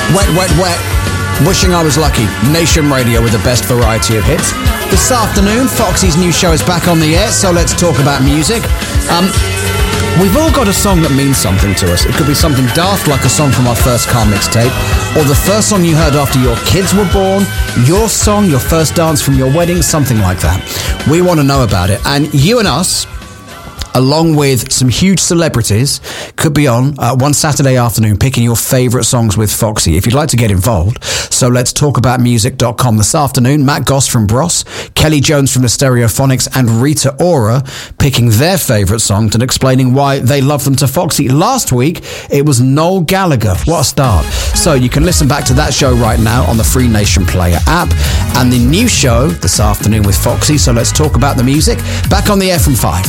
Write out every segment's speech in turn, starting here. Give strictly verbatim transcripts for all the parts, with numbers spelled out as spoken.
Wet, wet, wet. Wishing I was lucky. Nation Radio with the best variety of hits. This afternoon, Foxy's new show is back on the air, so let's talk about music. Um, we've all got a song that means something to us. It could be something daft, like a song from our first car mixtape, or the first song you heard after your kids were born, your song, your first dance from your wedding, something like that. We want to know about it. And you and us, along with some huge celebrities, could be on uh, one Saturday afternoon picking your favourite songs with Foxy. If you'd like to get involved, so let's talk about music dot com this afternoon. Matt Goss from Bros, Kelly Jones from the Stereophonics, and Rita Ora picking their favourite songs and explaining why they love them to Foxy. Last week, it was Noel Gallagher. What a start. So you can listen back to that show right now on the Free Nation Player app, and the new show this afternoon with Foxy. So let's talk about the music. Back on the air from five.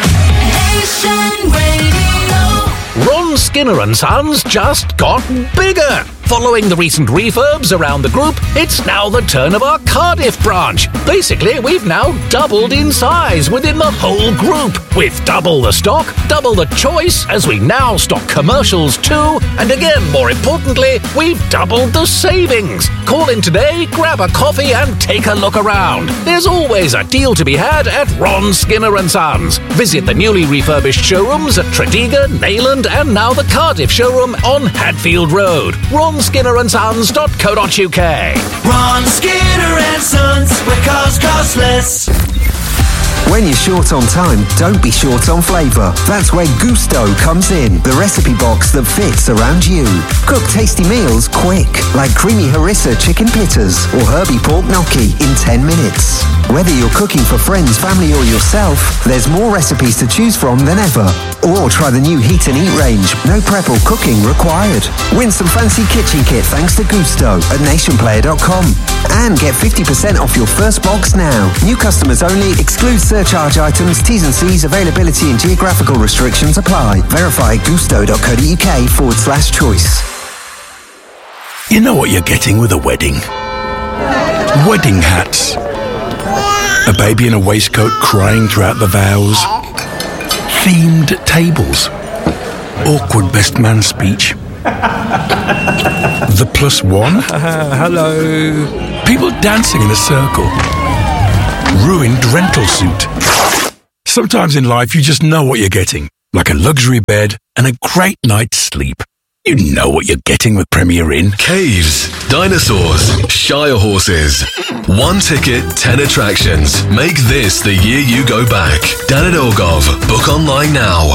Ron Skinner and Sons just got bigger. Following the recent refurbs around the group, it's now the turn of our Cardiff branch. Basically, we've now doubled in size within the whole group, with double the stock, double the choice, as we now stock commercials too, and again, more importantly, we've doubled the savings. Call in today, grab a coffee and take a look around. There's always a deal to be had at Ron Skinner and Sons. Visit the newly refurbished showrooms at Tredegar, Neyland, and now the Cardiff showroom on Hadfield Road. Ron Skinner and Sons dot co dot uk. Ron Skinner and Sons, where cars cost less. When you're short on time, don't be short on flavour. That's where Gusto comes in, the recipe box that fits around you. Cook tasty meals quick, like creamy harissa chicken pittas or herby pork gnocchi in ten minutes. Whether you're cooking for friends, family or yourself, there's more recipes to choose from than ever. Or try the new Heat and Eat range, no prep or cooking required. Win some fancy kitchen kit thanks to Gusto at nation player dot com. And get fifty percent off your first box now. New customers only, excludes surcharge items, T's and C's, availability and geographical restrictions apply. Verify gusto dot co dot uk forward slash choice. You know what you're getting with a wedding? Wedding hats. A baby in a waistcoat crying throughout the vows. Themed tables. Awkward best man speech. The plus one. Uh, hello. People dancing in a circle. Ruined rental suit. Sometimes in life you just know what you're getting. Like a luxury bed and a great night's sleep. You know what you're getting with Premier Inn. Caves, dinosaurs, Shire horses. One ticket, ten attractions. Make this the year you go back. Dan at Orgov. Book online now.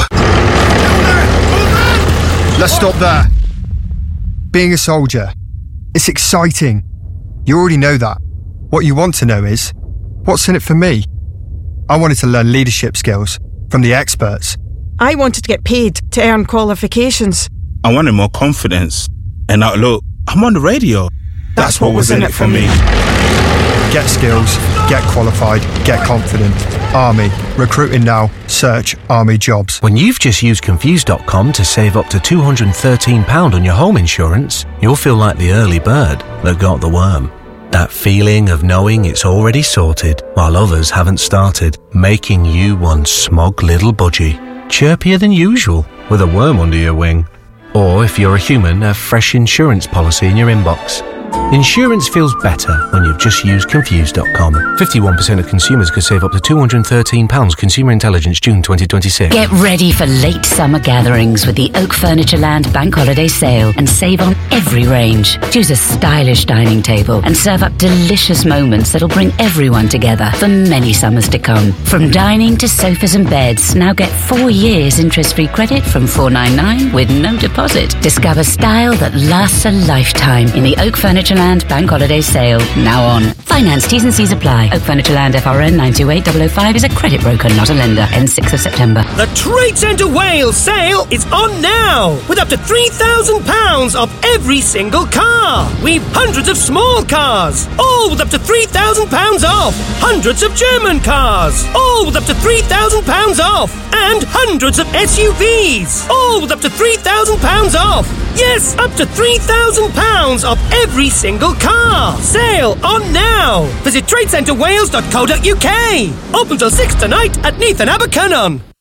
Let's stop there. Being a soldier, it's exciting. You already know that. What you want to know is, what's in it for me? I wanted to learn leadership skills from the experts. I wanted to get paid to earn qualifications. I wanted more confidence. And now look, I'm on the radio. That's, That's what, what was in it for me. Get skills, get qualified, get confident. Army. Recruiting now. Search Army jobs. When you've just used Confused dot com to save up to two hundred thirteen pounds on your home insurance, you'll feel like the early bird that got the worm. That feeling of knowing it's already sorted while others haven't started, making you one smug little budgie. Chirpier than usual with a worm under your wing. Or if you're a human, a fresh insurance policy in your inbox. Insurance feels better when you've just used Confused dot com. fifty-one percent of consumers could save up to two hundred thirteen pounds. Consumer Intelligence, June twenty twenty-six. Get ready for late summer gatherings with the Oak Furniture Land Bank Holiday Sale and save on every range. Choose a stylish dining table and serve up delicious moments that'll bring everyone together for many summers to come. From dining to sofas and beds, now get four years interest-free credit from four ninety-nine with no deposit. Discover style that lasts a lifetime in the Oak Furniture Land Bank Holiday Sale, now on. Finance T's and C's apply. Oak Furniture Land F R N nine two eight zero zero five is a credit broker, not a lender. Ends sixth of September. The Trade Centre Wales sale is on now, with up to three thousand pounds off every single car. We've hundreds of small cars, all with up to three thousand pounds off. Hundreds of German cars, all with up to three thousand pounds off. And hundreds of S U Vs, all with up to three thousand pounds off. Yes, up to three thousand pounds off every single car. Sale on now. Visit trade centre wales dot co dot uk. Open till six tonight at Neath and Abercynon.